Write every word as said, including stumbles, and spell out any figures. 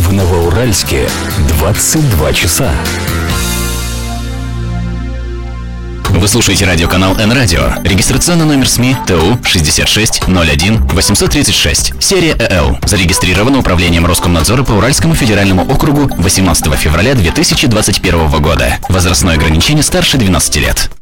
В Новоуральске двадцать два часа. Вы слушаете радиоканал Н-Радио. Регистрационный номер СМИ ТУ шестьдесят шесть ноль один восемьсот тридцать шесть. Серия ЭЛ. Зарегистрировано Управлением Роскомнадзора по Уральскому федеральному округу восемнадцатого февраля две тысячи двадцать первого года. Возрастное ограничение старше двенадцати лет.